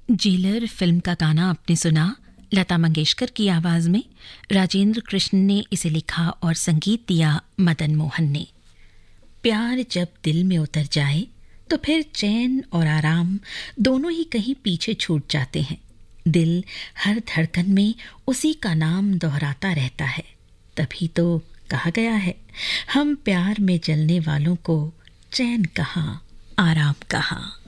Jailer film का गाना आपने सुना, लता मंगेशकर की आवाज में। राजेंद्र कृष्ण ने इसे लिखा और संगीत दिया मदन मोहन ने। प्यार जब दिल में उतर जाए तो फिर चैन और आराम दोनों ही कहीं पीछे छूट जाते हैं। दिल हर धड़कन में उसी का नाम दोहराता रहता है। तभी तो कहा गया है, हम प्यार में जलने वालों को चैन कहाँ, आराम कहाँ।